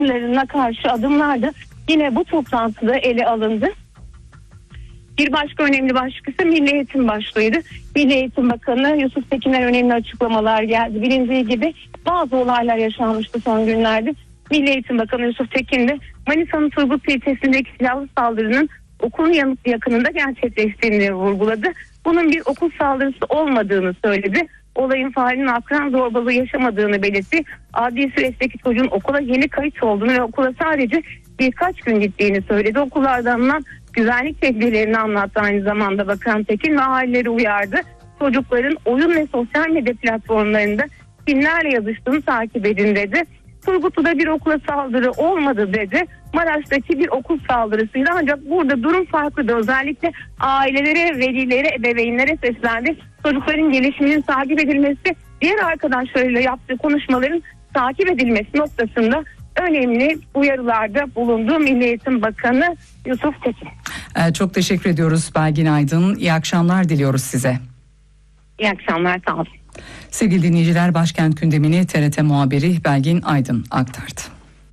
sınırlarına karşı adımlar da yine bu toplantıda ele alındı. Bir başka önemli başlık ise Milli Eğitim başlığıydı. Milli Eğitim Bakanı Yusuf Tekin'den önemli açıklamalar geldi. Bilindiği gibi bazı olaylar yaşanmıştı son günlerde. Milli Eğitim Bakanı Yusuf Tekin de Manisa'nın Turgut ilçesindeki silahlı saldırının okulun yakınında gerçekleştiğini vurguladı. Bunun bir okul saldırısı olmadığını söyledi. Olayın failinin akran zorbalığı yaşamadığını belirtti. Adli süreçteki çocuğun okula yeni kayıt olduğunu ve okula sadece birkaç gün gittiğini söyledi. Okullardan alınan güvenlik tedbirlerini anlattı aynı zamanda Bakan Tekin ve aileleri uyardı. Çocukların oyun ve sosyal medya platformlarında kimlerle yazıştığını takip edin dedi. Turgutlu'da bir okula saldırı olmadı dedi. Maraş'taki bir okul saldırısıydı ancak burada durum farklıdır. Özellikle ailelere, velilere, ebeveynlere seslendi. Çocukların gelişiminin takip edilmesi, diğer arkadaşlarıyla yaptığı konuşmaların takip edilmesi noktasında önemli uyarılarda bulundu Milli Eğitim Bakanı Yusuf Tekin. Çok teşekkür ediyoruz Belgin Aydın. İyi akşamlar diliyoruz size. İyi akşamlar, sağ olun. Sevgili dinleyiciler, başkent gündemini TRT muhabiri Belgin Aydın aktardı.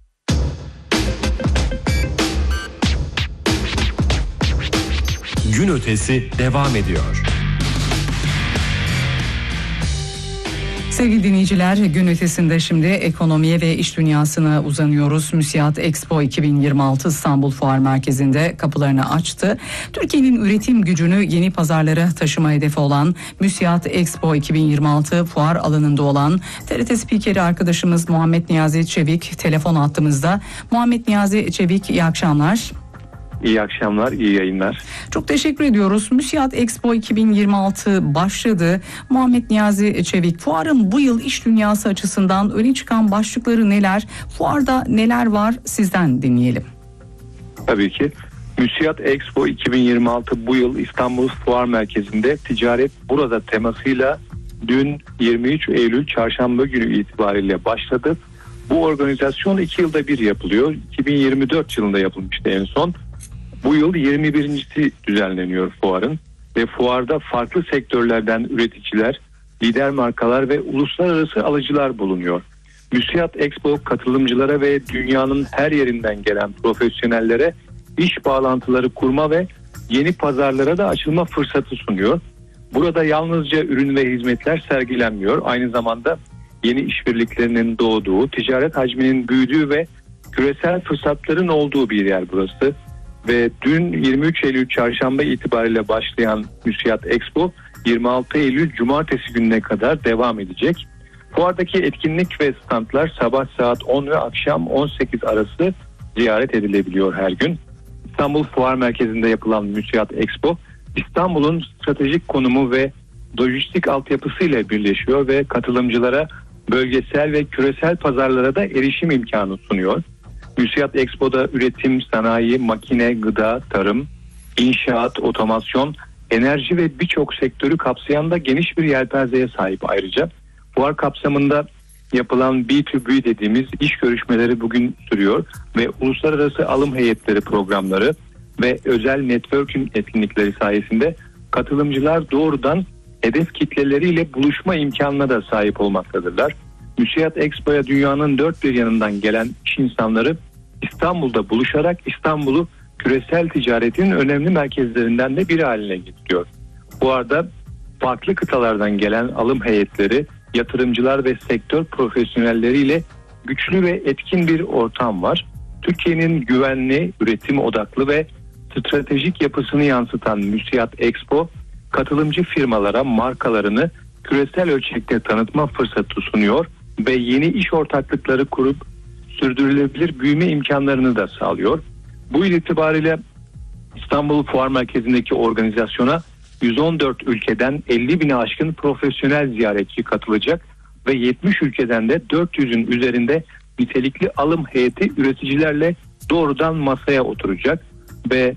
Gün ötesi devam ediyor. Sevgili dinleyiciler, gün ötesinde şimdi ekonomiye ve iş dünyasına uzanıyoruz. Müsiat Expo 2026 İstanbul Fuar Merkezi'nde kapılarını açtı. Türkiye'nin üretim gücünü yeni pazarlara taşıma hedefi olan Müsiat Expo 2026 fuar alanında olan TRT spikeri arkadaşımız Muhammed Niyazi Çevik telefon hattımızda. Muhammed Niyazi Çevik, iyi akşamlar. İyi akşamlar, iyi yayınlar. Çok teşekkür ediyoruz. Müsiat Expo 2026 başladı. Muhammed Niyazi Çevik, fuarın bu yıl iş dünyası açısından öne çıkan başlıkları neler? Fuarda neler var? Sizden dinleyelim. Tabii ki. Müsiat Expo 2026 bu yıl İstanbul Fuar Merkezi'nde ticaret burada temasıyla dün 23 Eylül Çarşamba günü itibariyle başladı. Bu organizasyon 2 yılda bir yapılıyor. 2024 yılında yapılmıştı en son. Bu yıl 21.si düzenleniyor fuarın ve fuarda farklı sektörlerden üreticiler, lider markalar ve uluslararası alıcılar bulunuyor. Müsiat Expo katılımcılara ve dünyanın her yerinden gelen profesyonellere iş bağlantıları kurma ve yeni pazarlara da açılma fırsatı sunuyor. Burada yalnızca ürün ve hizmetler sergilenmiyor. Aynı zamanda yeni işbirliklerinin doğduğu, ticaret hacminin büyüdüğü ve küresel fırsatların olduğu bir yer burası. Ve dün 23 Eylül Çarşamba itibariyle başlayan Müsiat Expo 26 Eylül Cumartesi gününe kadar devam edecek. Fuardaki etkinlik ve standlar sabah saat 10 ve akşam 18 arası ziyaret edilebiliyor her gün. İstanbul Fuar Merkezi'nde yapılan Müsiat Expo, İstanbul'un stratejik konumu ve lojistik altyapısıyla birleşiyor ve katılımcılara bölgesel ve küresel pazarlara da erişim imkanı sunuyor. Müsiat Expo'da üretim, sanayi, makine, gıda, tarım, inşaat, otomasyon, enerji ve birçok sektörü kapsayan da geniş bir yelpazeye sahip ayrıca. Fuar kapsamında yapılan B2B dediğimiz iş görüşmeleri bugün sürüyor ve uluslararası alım heyetleri programları ve özel networking etkinlikleri sayesinde katılımcılar doğrudan hedef kitleleriyle buluşma imkanına da sahip olmaktadırlar. Müsiat Expo'ya dünyanın dört bir yanından gelen iş insanları İstanbul'da buluşarak İstanbul'u küresel ticaretin önemli merkezlerinden de biri haline getiriyor. Bu arada farklı kıtalardan gelen alım heyetleri, yatırımcılar ve sektör profesyonelleriyle güçlü ve etkin bir ortam var. Türkiye'nin güvenli, üretim odaklı ve stratejik yapısını yansıtan Müsiat Expo, katılımcı firmalara markalarını küresel ölçekte tanıtma fırsatı sunuyor ve yeni iş ortaklıkları kurup sürdürülebilir büyüme imkanlarını da sağlıyor. Bu yıl itibariyle İstanbul Fuar Merkezi'ndeki organizasyona 114 ülkeden 50 bine aşkın profesyonel ziyaretçi katılacak ve 70 ülkeden de 400'ün üzerinde nitelikli alım heyeti üreticilerle doğrudan masaya oturacak ve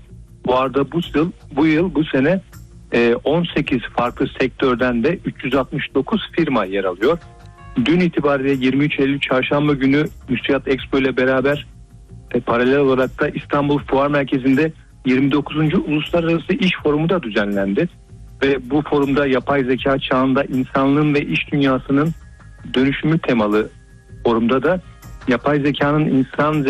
bu sene 18 farklı sektörden de 369 firma yer alıyor. Dün itibariyle 23 Eylül Çarşamba günü Müsiat Expo ile beraber paralel olarak da İstanbul Fuar Merkezi'nde 29. Uluslararası İş Forumu da düzenlendi. Ve bu forumda yapay zeka çağında insanlığın ve iş dünyasının dönüşümü temalı forumda da yapay zekanın insan